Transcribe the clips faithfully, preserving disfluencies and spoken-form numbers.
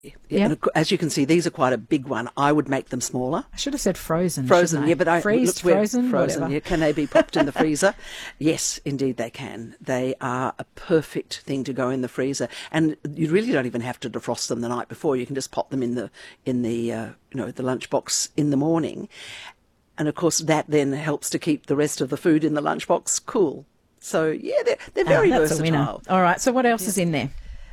Yeah, Yeah. and of cour- as you can see, these are quite a big one. I would make them smaller. I should have said frozen. Frozen, shouldn't I? yeah, but I Freezed, look, we're frozen, frozen. whatever. Yeah, can they be popped in the freezer? Yes, indeed they can. They are a perfect thing to go in the freezer, and you really don't even have to defrost them the night before. You can just pop them in the in the uh, you know the lunchbox in the morning, and of course that then helps to keep the rest of the food in the lunchbox cool. So yeah, they're they're very Ah, that's versatile. a winner. All right, so what else is in there?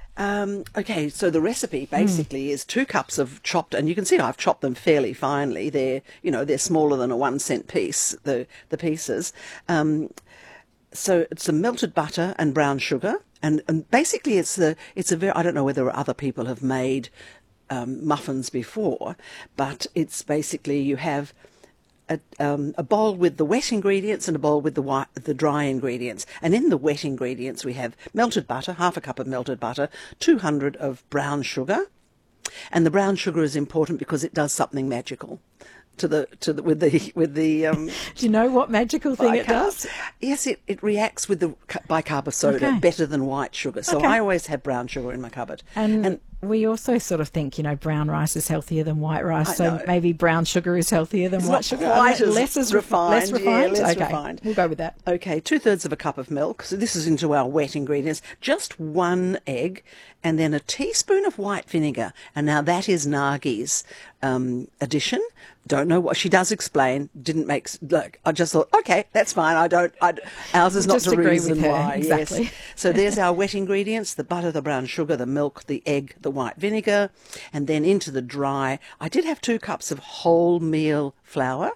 Um, okay, so the recipe basically is two cups of chopped, and you can see I've chopped them fairly finely. They're, you know, they're smaller than a one cent piece, the the pieces. Um, so it's some melted butter and brown sugar, and, and basically it's the it's a very I don't know whether other people have made um, muffins before, but it's basically you have A, um, a bowl with the wet ingredients and a bowl with the white, the dry ingredients. And in the wet ingredients, we have melted butter, half a cup of melted butter, two hundred of brown sugar. And the brown sugar is important because it does something magical to the to the with the with the. Um, Do you know what magical thing it bicarb. does? Yes, it, it reacts with the ca- bicarb of soda Okay. better than white sugar. So Okay. I always have brown sugar in my cupboard. And, and we also sort of think, you know, brown rice is healthier than white rice, I so know. maybe brown sugar is healthier than It's white not sugar. quite I mean, as less as refined, Less yeah, refined. less okay, refined. we'll go with that. Okay, two thirds of a cup of milk. So this is into our wet ingredients. Just one egg, and then a teaspoon of white vinegar. And now that is Nagi's um, addition. Don't know what she does explain. Didn't make s- look. I just thought, okay, that's fine. I don't. I, ours is not Just the agree reason with her, why. exactly. Yes. So there's our wet ingredients: the butter, the brown sugar, the milk, the egg, the white vinegar, and then into the dry. I did have two cups of wholemeal flour,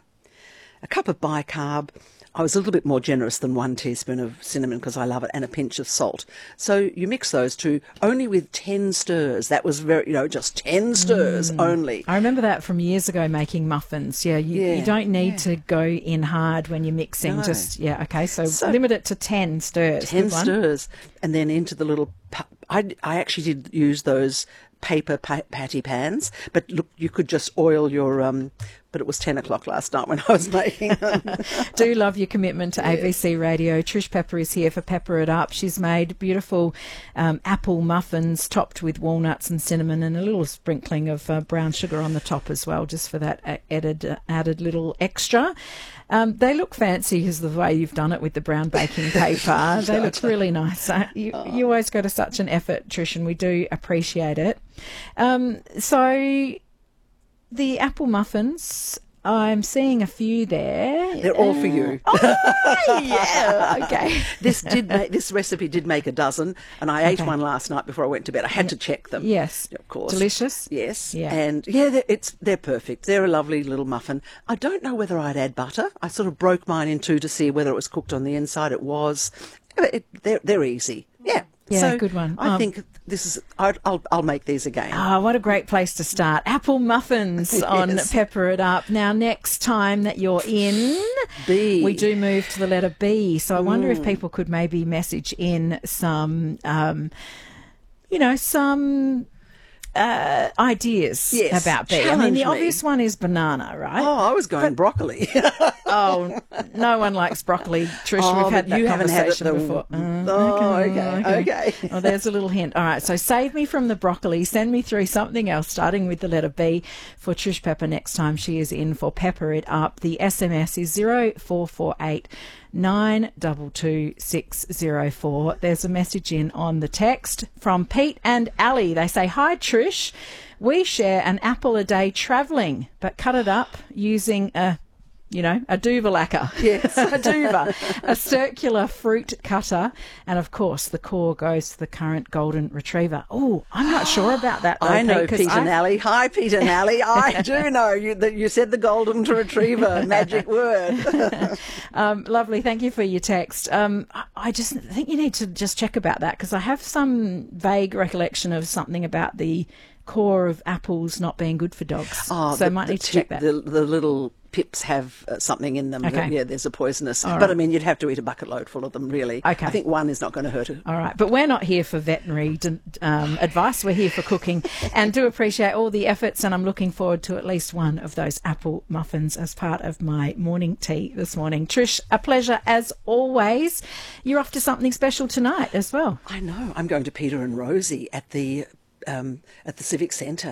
a cup of bicarb. I was a little bit more generous than one teaspoon of cinnamon because I love it, and a pinch of salt. So you mix those two only with ten stirs. That was very, you know, just ten stirs only. I remember that from years ago making muffins. Yeah, you, Yeah, you don't need yeah. to go in hard when you're mixing. No. Just, yeah, okay, so, So- limit it to ten stirs. ten Good one. stirs, and then into the little. Pa- I I actually did use those paper pa- patty pans, but look, you could just oil your. Um, but it was ten o'clock last night when I was making them. Do love your commitment to A B C Radio. Trish Pepper is here for Pepper It Up. She's made beautiful um, apple muffins topped with walnuts and cinnamon, and a little sprinkling of uh, brown sugar on the top as well, just for that uh, added uh, added little extra. Um, they look fancy because of the way you've done it with the brown baking paper. They look really nice. Uh, you, you always go to such an effort, Trish, and we do appreciate it. Um, so the apple muffins, I'm seeing a few there. They're all for you. Oh, yeah. Okay. This did make, this recipe did make a dozen, and I ate Okay. one last night before I went to bed. I had to check them. Yes. of course. Delicious. Yes, Yeah. and yeah, they're, it's they're perfect. They're a lovely little muffin. I don't know whether I'd add butter. I sort of broke mine in two to see whether it was cooked on the inside. It was. It, they're they're easy. Yeah. Yeah, So good one. I Um, think this is. I'd, I'll I'll make these again. Ah, what a great place to start. Apple muffins on Yes. Pepper It Up. Now, next time that you're in, B. we do move to the letter B. So I wonder Mm. if people could maybe message in some, um, you know, some uh, ideas Yes, about B. I mean, challenge the me. obvious one is banana, right? Oh, I was going broccoli. Oh, no one likes broccoli, Trish. Oh, We've had but that you haven't had it conversation the- before. Uh, Oh, okay, okay. Well, there's a little hint. All right, so save me from the broccoli. Send me through something else starting with the letter B for Trish Pepper next time she is in for Pepper It Up. The S M S is zero four four eight nine two two six zero four. There's a message in on the text from Pete and Ali. They say, "Hi, Trish. We share an apple a day travelling, but cut it up using a, you know, a Duvalacker." Yes. a Duva, a circular fruit cutter, and of course the core goes to the current golden retriever. Oh, I'm not sure about that. Though, I know Pete, 'cause Pete and I- Ali. Hi, Pete and Ali. I do know you that you said the golden retriever magic word. Um, lovely. Thank you for your text. Um, I- I just think you need to just check about that because I have some vague recollection of something about the core of apples not being good for dogs. Oh, so I the- might the need to tip- check that. The, the little pips have uh, something in them. Okay. That, yeah, there's a poisonous. All But right. I mean, you'd have to eat a bucket load full of them, really. Okay. I think one is not going to hurt her. All right, but we're not here for veterinary d- um, advice. We're here for cooking, and do appreciate all the efforts. And I'm looking forward to at least one of those apple muffins as part of my morning tea this morning. Trish, a pleasure as always. You're off to something special tonight as well. I know. I'm going to Peter and Rosie at the um, at the Civic Centre.